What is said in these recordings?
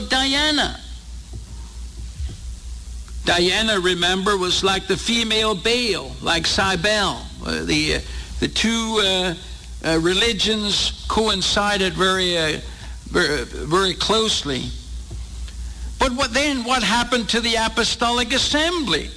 of Diana. Diana, remember, was like the female Baal, like Cybele. The two religions coincided very closely. But what happened to the Apostolic Assembly?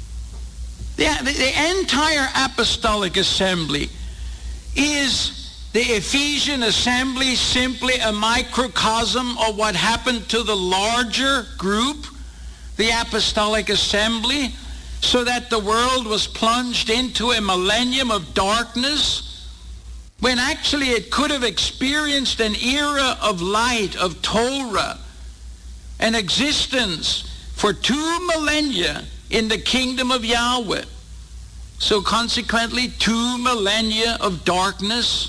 The entire Apostolic Assembly, is the Ephesian assembly simply a microcosm of what happened to the larger group, the Apostolic Assembly, so that the world was plunged into a millennium of darkness, when actually it could have experienced an era of light, of Torah, an existence for 2 millennia in the kingdom of Yahweh. So consequently, 2 millennia of darkness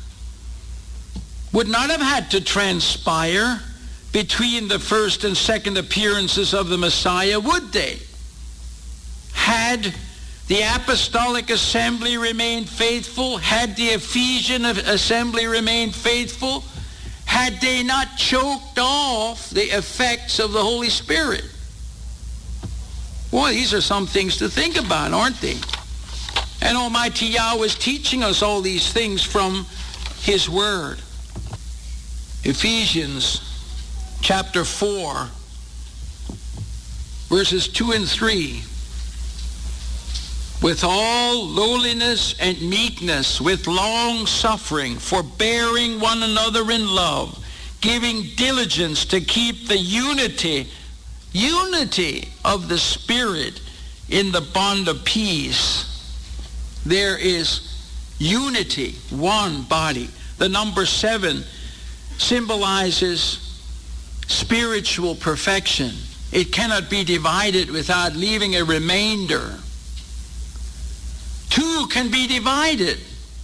would not have had to transpire between the first and second appearances of the Messiah, would they? Had the Apostolic Assembly remained faithful, had the Ephesian Assembly remained faithful, had they not choked off the effects of the Holy Spirit? Boy, these are some things to think about, aren't they? And Almighty Yahweh is teaching us all these things from His Word. Ephesians chapter 4, verses 2 and 3. With all lowliness and meekness, with long suffering, forbearing one another in love, giving diligence to keep the unity of the Spirit in the bond of peace. There is unity, one body. The number 7 symbolizes spiritual perfection. It cannot be divided without leaving a remainder. 2 can be divided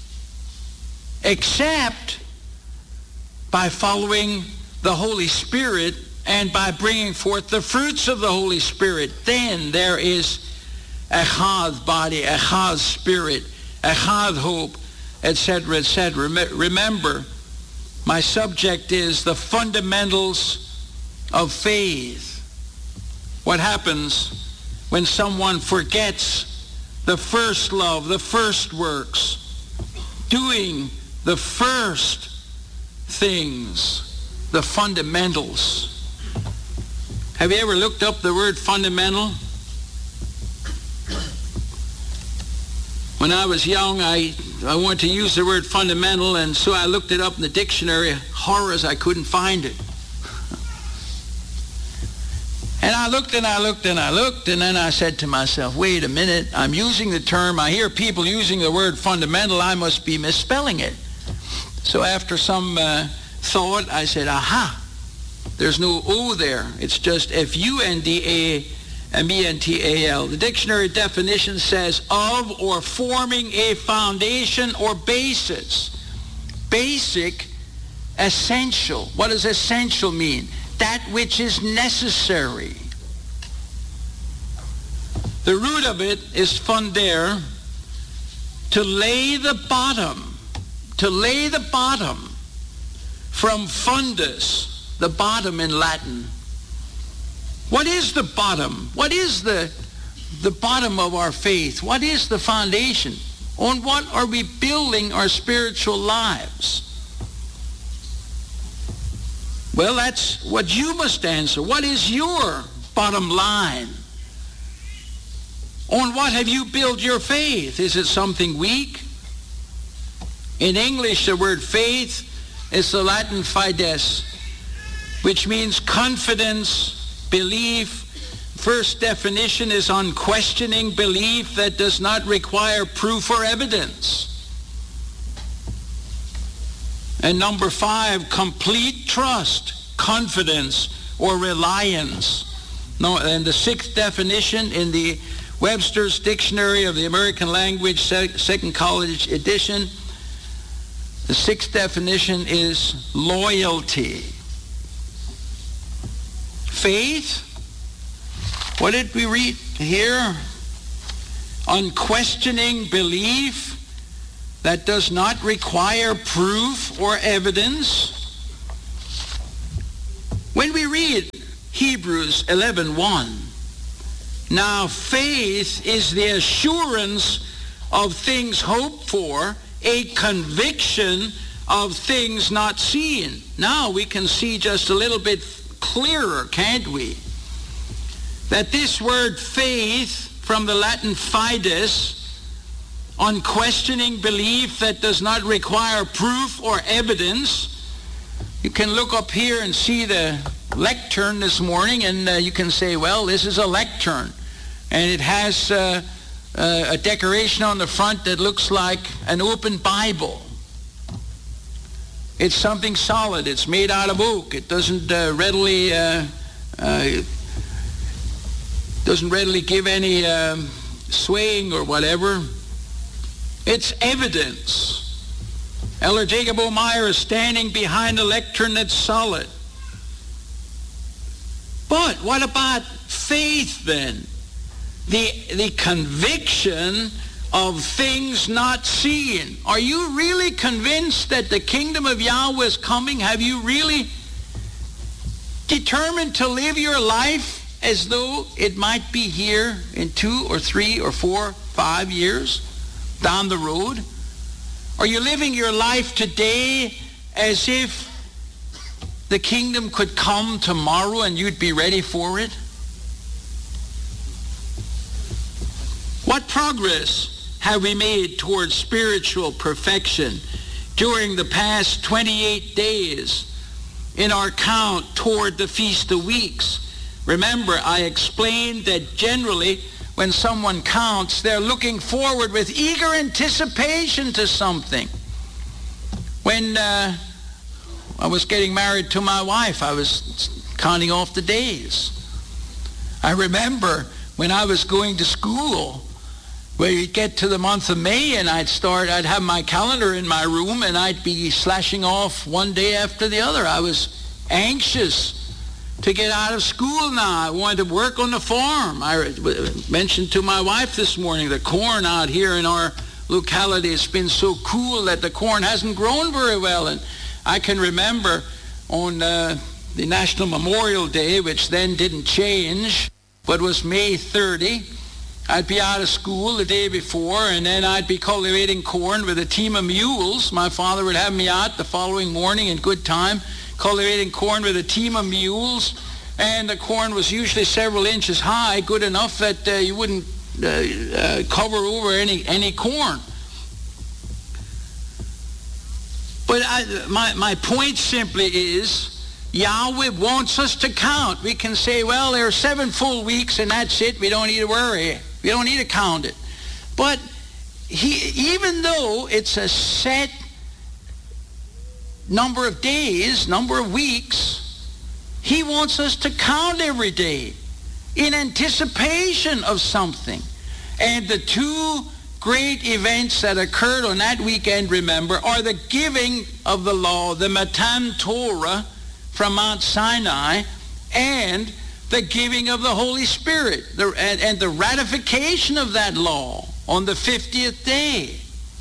except by following the Holy Spirit and by bringing forth the fruits of the Holy Spirit. Then there is Echad body, Echad spirit, Echad hope, etc., etc. Remember, my subject is the fundamentals of faith. What happens when someone forgets the first love, the first works, doing the first things, the fundamentals? Have you ever looked up the word fundamental? When I was young, I wanted to use the word fundamental, and so I looked it up in the dictionary. Horrors, I couldn't find it. And I looked and I looked and I looked, and then I said to myself, wait a minute, I'm using the term, I hear people using the word fundamental, I must be misspelling it. So after some thought, I said, aha, there's no O there. It's just F-U-N-D-A-M-E-N-T-A-L. The dictionary definition says of or forming a foundation or basis. Basic, essential. What does essential mean? That which is necessary. The root of it is funder, to lay the bottom. To lay the bottom. From fundus, the bottom in Latin. What is the bottom? What is the bottom of our faith? What is the foundation? On what are we building our spiritual lives? Well, that's what you must answer. What is your bottom line? On what have you built your faith? Is it something weak? In English, the word faith is the Latin fides, which means confidence, belief. First definition is unquestioning belief that does not require proof or evidence. And number 5, complete trust, confidence, or reliance. No, and the 6th definition in the Webster's Dictionary of the American Language, Second College Edition, the 6th definition is loyalty. Faith, what did we read here? Unquestioning belief that does not require proof or evidence. When we read read Hebrews 11:1. Now faith is the assurance of things hoped for, a conviction of things not seen. Now we can see just a little bit clearer, can't we? That this word faith, from the Latin fides, unquestioning belief that does not require proof or evidence. You can look up here and see the lectern this morning, and you can say, well, this is a lectern. And it has a decoration on the front that looks like an open Bible. It's something solid. It's made out of oak. It doesn't readily give any swaying or whatever. It's evidence. Elder Jacob O'Meyer is standing behind a lectern that's solid. But what about faith then? The conviction of things not seen. Are you really convinced that the kingdom of Yahweh is coming? Have you really determined to live your life as though it might be here in 2 or 3 or 4, 5 years down the road? Are you living your life today as if the kingdom could come tomorrow and you'd be ready for it? What progress have we made towards spiritual perfection during the past 28 days in our count toward the Feast of Weeks? Remember, I explained that generally when someone counts, they're looking forward with eager anticipation to something. When I was getting married to my wife, I was counting off the days. I remember when I was going to school, where you'd get to the month of May and I'd have my calendar in my room and I'd be slashing off one day after the other. I was anxious to get out of school now. I wanted to work on the farm. I mentioned to my wife this morning, the corn out here in our locality has been so cool that the corn hasn't grown very well. And I can remember on the National Memorial Day, which then didn't change, but was May 30, I'd be out of school the day before, and then I'd be cultivating corn with a team of mules. My father would have me out the following morning in good time, cultivating corn with a team of mules, and the corn was usually several inches high, good enough that you wouldn't cover over any corn. But my point simply is, Yahweh wants us to count. We can say, well, there are 7 full weeks and that's it. We don't need to worry. We don't need to count it. But even though it's a set number of days, number of weeks, he wants us to count every day in anticipation of something. And the 2 great events that occurred on that weekend, remember, are the giving of the law, the Matan Torah from Mount Sinai, and the giving of the Holy Spirit, and the ratification of that law on the 50th day.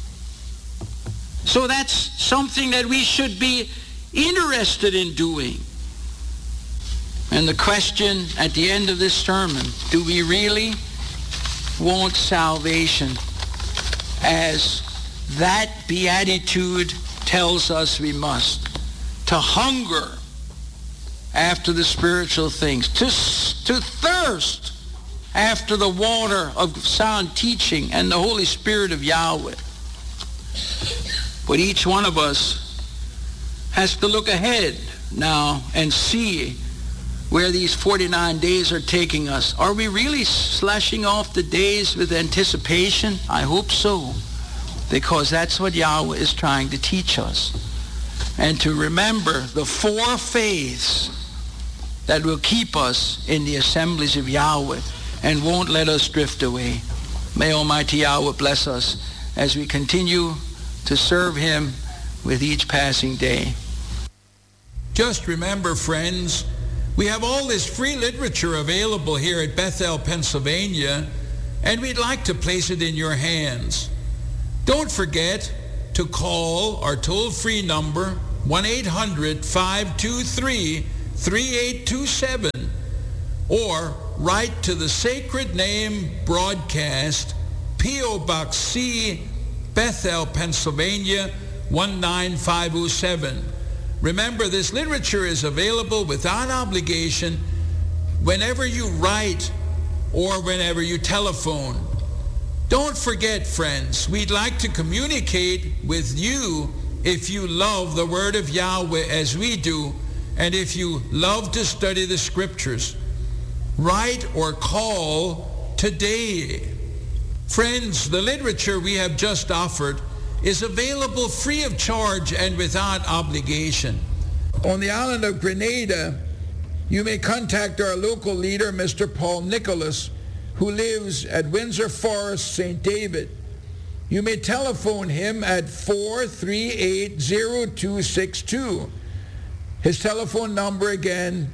So that's something that we should be interested in doing. And the question at the end of this sermon, do we really want salvation as that beatitude tells us we must? To hunger after the spiritual things, to thirst after the water of sound teaching and the Holy Spirit of Yahweh. But each one of us has to look ahead now and see where these 49 days are taking us. Are we really slashing off the days with anticipation? I hope so, because that's what Yahweh is trying to teach us. And to remember the 4 faiths that will keep us in the assemblies of Yahweh and won't let us drift away. May Almighty Yahweh bless us as we continue to serve him with each passing day. Just remember, friends, we have all this free literature available here at Bethel, Pennsylvania, and we'd like to place it in your hands. Don't forget to call our toll-free number, 1-800-523-37 3827, or write to the Sacred Name Broadcast, P.O. Box C, Bethel, Pennsylvania, 19507. Remember, this literature is available without obligation whenever you write or whenever you telephone. Don't forget, friends, we'd like to communicate with you if you love the Word of Yahweh as we do, and if you love to study the Scriptures. Write or call today. Friends, the literature we have just offered is available free of charge and without obligation. On the island of Grenada, you may contact our local leader, Mr. Paul Nicholas, who lives at Windsor Forest, St. David. You may telephone him at 438-0262. His telephone number again,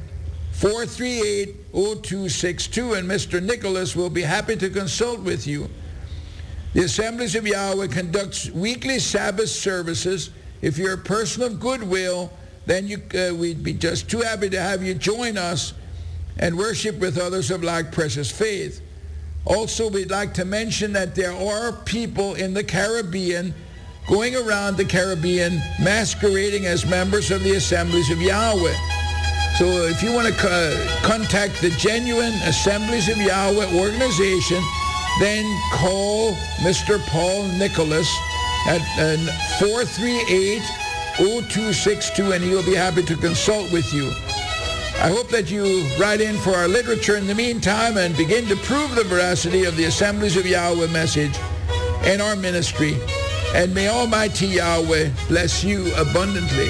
438-0262, and Mr. Nicholas will be happy to consult with you. The Assemblies of Yahweh conducts weekly Sabbath services. If you're a person of goodwill, then we'd be just too happy to have you join us and worship with others of like precious faith. Also, we'd like to mention that there are people in the Caribbean going around the Caribbean masquerading as members of the Assemblies of Yahweh. So if you want to contact the genuine Assemblies of Yahweh organization, then call Mr. Paul Nicholas at 438-0262, and he'll be happy to consult with you. I hope that you write in for our literature in the meantime and begin to prove the veracity of the Assemblies of Yahweh message and our ministry. And may Almighty Yahweh bless you abundantly.